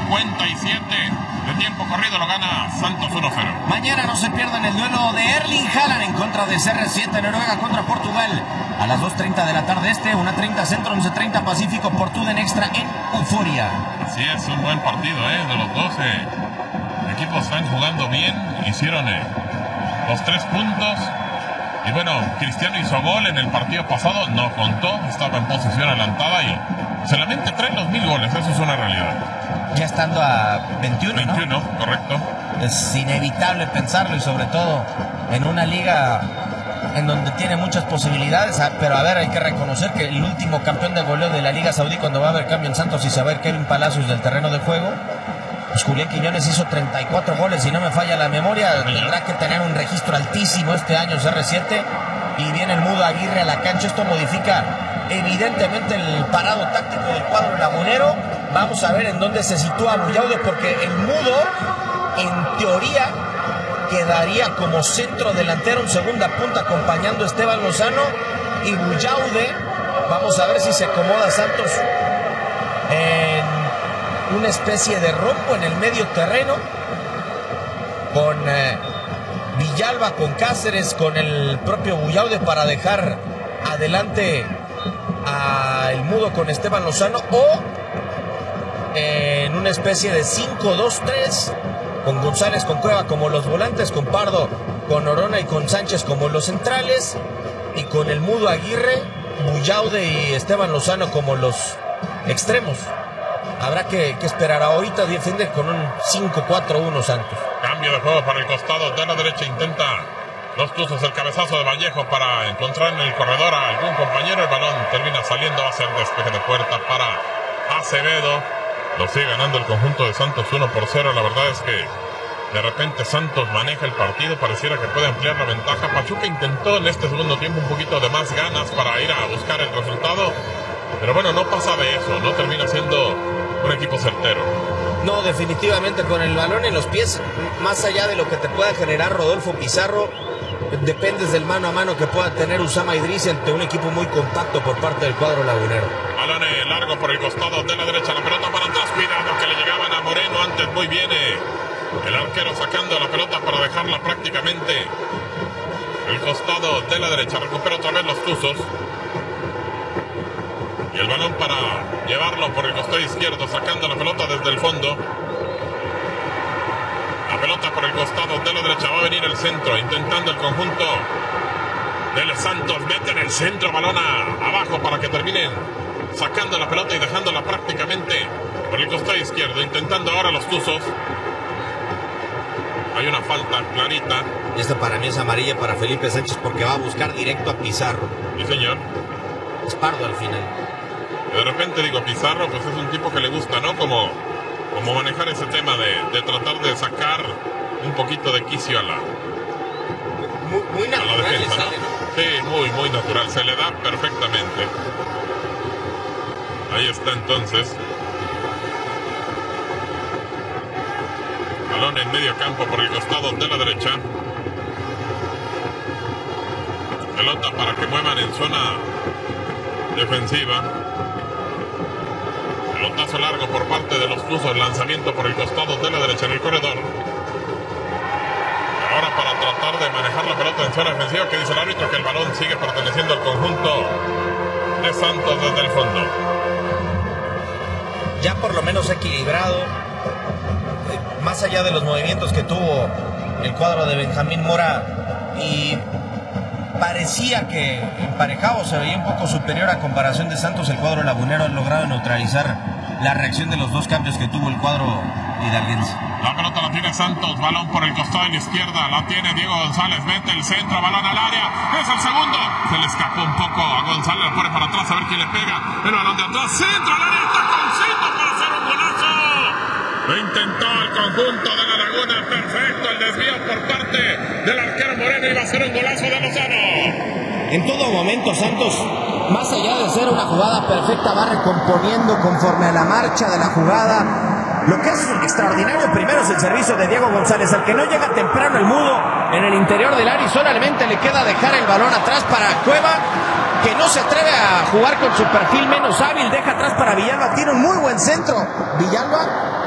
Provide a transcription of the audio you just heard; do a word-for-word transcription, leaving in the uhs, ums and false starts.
cincuenta y siete de tiempo corrido, lo gana Santos uno cero. Mañana no se pierdan el duelo de Erling Haaland en contra de C R siete, Noruega contra Portugal. A las dos treinta de la tarde este, una treinta centro, once treinta pacífico, por TUDN Extra en Euforia. Así es, un buen partido, ¿eh? De los dos eh, equipos están jugando bien, hicieron eh, los tres puntos. Y bueno, Cristiano hizo gol en el partido pasado, no contó, estaba en posición adelantada y solamente traen los mil goles, eso es una realidad. Ya estando a veintiuno, veintiuno, ¿no? Correcto. Es inevitable pensarlo y sobre todo en una liga en donde tiene muchas posibilidades, pero a ver, hay que reconocer que el último campeón de goleo de la Liga Saudí, cuando va a haber cambio en Santos y se va a ir Kevin Palacios del terreno de juego, pues Julián Quiñones hizo treinta y cuatro goles, si no me falla la memoria, tendrá que tener un registro altísimo este año C R siete, y viene el Mudo Aguirre a la cancha. Esto modifica evidentemente el parado táctico del cuadro lagunero. Vamos a ver en dónde se sitúa Buyaude, porque el Mudo, en teoría, quedaría como centro delantero en segunda punta acompañando a Esteban Lozano, y Buyaude, vamos a ver si se acomoda Santos en una especie de rombo en el medio terreno, con eh, Villalba, con Cáceres, con el propio Buyaude para dejar adelante a el Mudo con Esteban Lozano, o eh, en una especie de cinco dos tres, con González, con Cueva como los volantes, con Pardo, con Orona y con Sánchez como los centrales, y con el Mudo Aguirre, Buyaude y Esteban Lozano como los extremos. Habrá que, que esperar. Ahorita defiende con un cinco cuatro uno Santos. Cambio de juego para el costado de la derecha. Intenta los Tuzos el cabezazo de Vallejo para encontrar en el corredor a algún compañero. El balón termina saliendo a hacer despeje de puerta para Acevedo. Lo sigue ganando el conjunto de Santos uno por cero. La verdad es que de repente Santos maneja el partido. Pareciera que puede ampliar la ventaja. Pachuca intentó en este segundo tiempo un poquito de más ganas para ir a buscar el resultado. Pero bueno, no pasa de eso. No termina siendo un equipo certero. No, definitivamente con el balón en los pies, más allá de lo que te pueda generar Rodolfo Pizarro, dependes del mano a mano que pueda tener Usama Idris ante un equipo muy compacto por parte del cuadro lagunero. Balón largo por el costado de la derecha, la pelota para atrás, cuidado que le llegaban a Moreno antes. Muy bien eh, el arquero sacando la pelota para dejarla prácticamente el costado de la derecha. Recupera otra vez los Tuzos. Y el balón para llevarlo por el costado izquierdo, sacando la pelota desde el fondo. La pelota por el costado de la derecha, va a venir el centro, intentando el conjunto del Santos. Mete en el centro, balón a, abajo para que terminen sacando la pelota y dejándola prácticamente por el costado izquierdo. Intentando ahora los Tuzos. Hay una falta clarita. Y esta para mí es amarilla para Felipe Sánchez, porque va a buscar directo a Pizarro. Sí, señor. Es Pardo al final. De repente digo, Pizarro pues es un tipo que le gusta, ¿no? Como, como manejar ese tema de, de tratar de sacar un poquito de quicio a la, muy, muy natural, a la defensa, sale, ¿no? ¿no? Sí, muy, muy natural, se le da perfectamente. Ahí está entonces. Balón en medio campo por el costado de la derecha. Pelota para que muevan en zona defensiva. Pelotazo largo por parte de los Tuzos. Lanzamiento por el costado de la derecha en el corredor. Ahora para tratar de manejar la pelota en zona defensiva, que dice el árbitro que el balón sigue perteneciendo al conjunto de Santos desde el fondo. Ya por lo menos equilibrado. Más allá de los movimientos que tuvo el cuadro de Benjamín Mora, y parecía que emparejado se veía un poco superior a comparación de Santos, el cuadro lagunero ha logrado neutralizar la reacción de los dos cambios que tuvo el cuadro hidalguense. La pelota la tiene Santos, balón por el costado de la izquierda, la tiene Diego González, mete el centro, balón al área, es el segundo, se le escapó un poco a González, lo pone para atrás a ver quién le pega, el balón de atrás, centro al área, taconcito para hacer un golazo. Lo intentó el conjunto de la Laguna, perfecto el desvío por parte del arquero Moreno, iba a ser un golazo de Lozano. En todo momento Santos, más allá de ser una jugada perfecta, va recomponiendo conforme a la marcha de la jugada. Lo que es extraordinario primero es el servicio de Diego González, al que no llega temprano el Mudo en el interior del área y solamente le queda dejar el balón atrás para Cueva, que no se atreve a jugar con su perfil menos hábil, deja atrás para Villalba, tiene un muy buen centro Villalba.